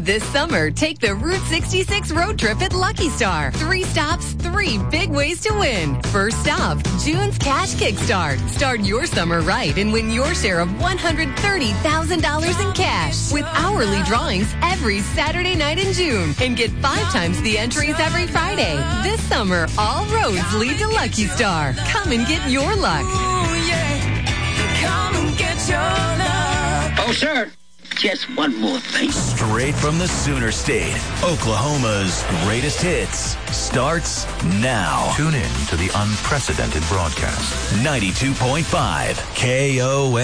This summer, take the Route 66 road trip at Lucky Star. 3 stops, 3 big ways to win. First stop, June's Cash Kickstart. Start your summer right and win your share of $130,000 in cash with hourly drawings every Saturday night in June. And get 5 times the entries every Friday. This summer, all roads lead to Lucky Star. Come and get your luck. Ooh, yeah. Come and get your luck. Oh, sir. Just one more thing. Straight from the Sooner State, Oklahoma's greatest hits starts now. Tune in to the unprecedented broadcast. 92.5 KOM.